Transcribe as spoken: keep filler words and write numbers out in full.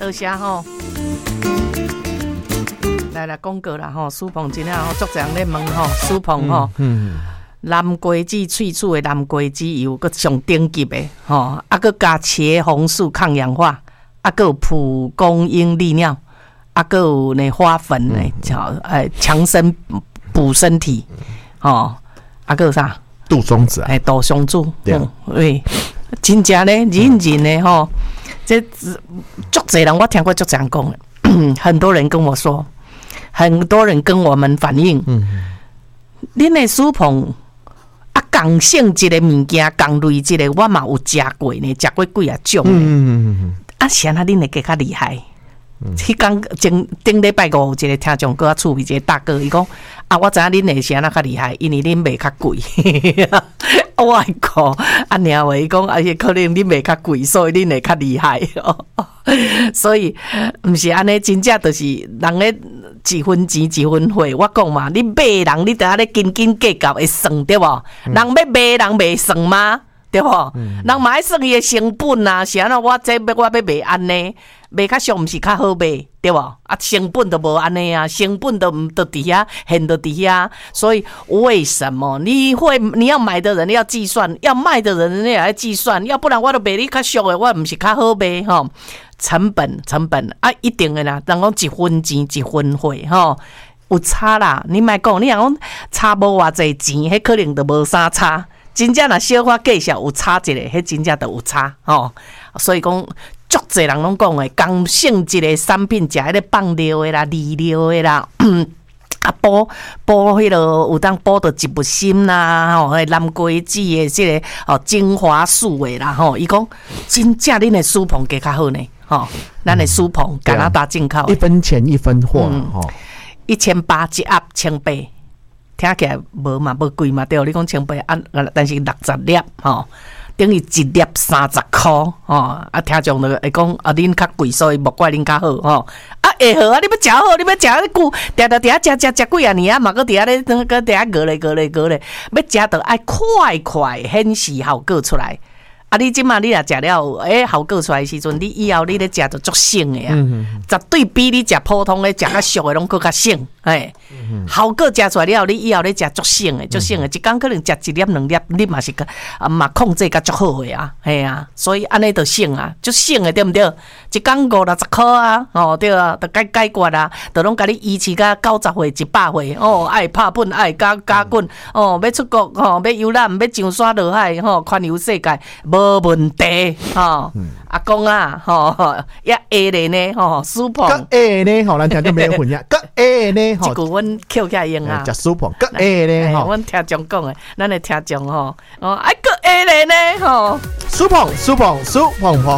多谢吼。来来讲过啦吼，苏鹏真正吼，足侪人咧问吼，苏鹏吼，嗯，南瓜子萃取的南瓜子油，佮上顶级的吼，啊，佮加茄红素抗氧化，啊，佮有蒲公英利尿，啊，佮有那花粉呢，叫诶强身补身体，吼，啊，佮有啥？ 杜松子啊， 哎，杜松子，嗯，喂，真正咧，认真咧吼，这足侪人我听过足侪人讲的，很多人跟我说。很多人跟我们反映，嗯，恁的苏鹏啊，共性一个物件，共类一个，我嘛有食过呢，食过几啊种呢。嗯啊，是安那恁会更较厉害。迄讲前顶礼拜五有一个听众搁较趣味，一个大哥伊讲啊，我知影恁会是安那较厉害，因为恁卖较贵。我会讲啊，尔话伊讲啊，可能恁卖较贵，所以恁会较厉害。所以毋是安尼，真正就是人咧一分钱一分货。我讲嘛，你买人你得安尼斤斤计较会算对无？人要买人袂算吗？对无？人嘛爱算伊的成本啊，是安怎？我这要我要卖安尼。卖较俗，毋是较好卖，对无？啊，成本都无安尼啊，成本都唔都伫遐，现都伫遐。所以为什么你会你要买的人要计算，要卖的人也要计算，要不然我都卖你较俗的，我毋是较好卖吼。成本成本啊，一定的啦，人讲一分钱一分货吼，有差啦。你莫讲，你若讲差无偌济钱，迄可能都无啥差。真正若小可计较有差一个，迄真正都有差吼。所以讲。足侪人拢讲诶，刚性一个产品，食迄个放料诶啦、利料诶啦，啊补补迄个有当补到一物心啦，吼，迄南瓜子诶，即个哦精华素诶啦，吼，伊讲真正恁诶苏鹏加较好呢，吼，咱诶苏鹏加拿大进口， 一分钱一分货，吼， 一千八一盒千八，听起来无嘛无贵嘛，对，你讲千八啊，但是六十粒，吼。等于一粒三十块哦，啊，听众就会讲啊，恁较贵，所以莫怪恁较好哦。啊，会好啊，你要食好，你要食迄久，定定定食食食几啊年啊，嘛搁伫遐咧，搁伫遐饿咧饿咧饿咧，要食着爱快快显示效果出来。啊，你即马你若食了，诶，效果出来的时阵，你以后你咧食着足省的啊，嗯、绝对比你食普通咧食较俗的拢搁较省，哎，嗯、效果食出来了，你以后咧食足省的，足省的，一工可能食一粒两粒，你嘛是个啊嘛控制较足好的啊，系啊，所以安尼就省啊，足省的对毋对？一工五六十箍啊，哦对啊，就解解决啊，就拢甲你维持甲九十岁、一百岁，哦，爱拍本，爱加加滚，哦，要出国，哦，要游览，要上山下海，吼，环游世界。无问题，吼、嗯，阿公啊，吼，也会咧呢，吼，苏鹏， 个会呢，吼，咱听就没混呀，个会呢，吼， 这句阮扣起来用啊， 食苏鹏，个会呢，吼， 阮听众讲诶，咱诶听众吼，哦，哎，个会咧呢，吼， 苏鹏，苏鹏，苏鹏鹏。